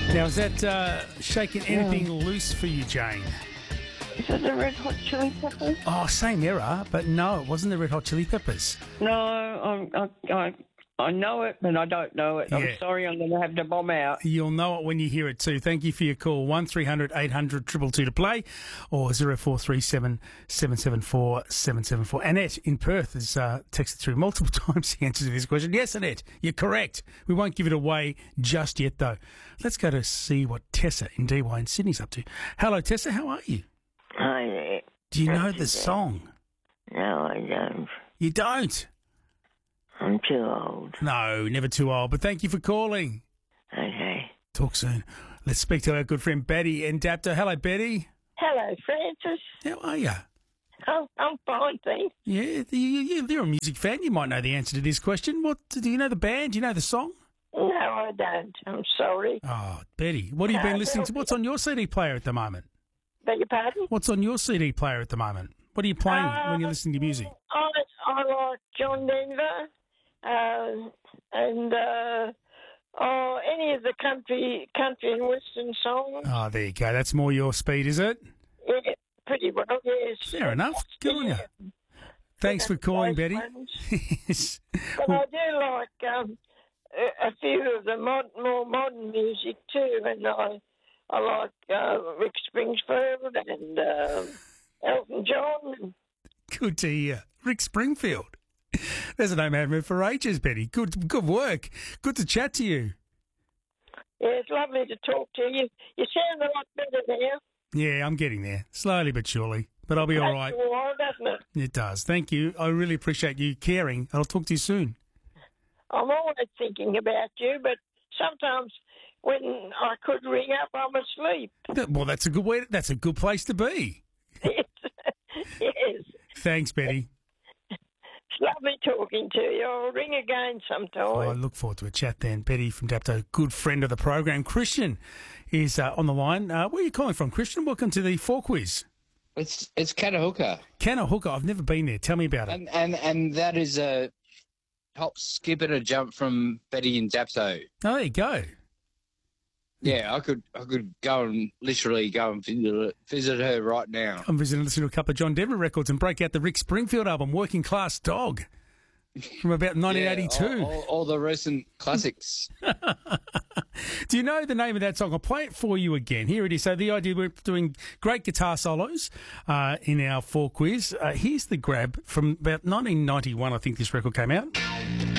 Now, is that shaking anything loose for you, Jane? Is it the Red Hot Chili Peppers? Oh, same era, but no, it wasn't the Red Hot Chili Peppers. No, I know it, but I don't know it. Yeah. I'm sorry, I'm going to have to bomb out. You'll know it when you hear it too. Thank you for your call. 1300 800 222 to play, or 0437 774 774. Annette in Perth has texted through multiple times the answer to this question. Yes, Annette, you're correct. We won't give it away just yet, though. Let's go to see what Tessa in DY in Sydney's up to. Hello, Tessa. How are you? Hi there. Do you know the song? No, I don't. You don't? I'm too old. No, never too old. But thank you for calling. Okay. Talk soon. Let's speak to our good friend Betty in Dapto. Hello, Betty. Hello, Francis. How are you? I'm fine, thanks. Yeah, you're a music fan. You might know the answer to this question. What do you know the band? Do you know the song? No, I don't. I'm sorry. Oh, Betty, what have you been listening to? What's on your CD player at the moment? Beg your pardon? What's on your CD player at the moment? What are you playing when you're listening to music? I like John Denver, and any of the country and western songs. Oh, there you go. That's more your speed, is it? Yeah, pretty well, yes. Fair enough. Good on you. Thanks for calling, Betty. Yes. But I do like a few of the more modern music too, and I like Rick Springfield and Elton John. Good to hear. Rick Springfield. There's a name I haven't heard for ages, Betty. Good work. Good to chat to you. Yeah, it's lovely to talk to you. You sound a lot better now. Yeah, I'm getting there. Slowly but surely. But I'll be all right. Takes a while, doesn't it? It does. Thank you. I really appreciate you caring. I'll talk to you soon. I'm always thinking about you, but sometimes when I could ring up, I'm asleep. Well, that's a good way. That's a good place to be. Yes. Thanks, Betty. It's lovely talking to you. I'll ring again sometime. Oh, I look forward to a chat then. Betty from Dapto, good friend of the program. Christian is on the line. Where are you calling from, Christian? Welcome to the 4 Quiz. It's Cannahooka. Cannahooka. I've never been there. Tell me about it. And that is a hop, skip, and a jump from Betty in Dapto. Oh, there you go. Yeah, I could go and literally go and visit her right now. I'm visiting, listen to a couple of John Denver records and break out the Rick Springfield album, Working Class Dog, from about 1982. Yeah, all the recent classics. Do you know the name of that song? I'll play it for you again. Here it is. So the idea, we're doing great guitar solos in our 4 Quiz. Here's the grab from about 1991, I think this record came out.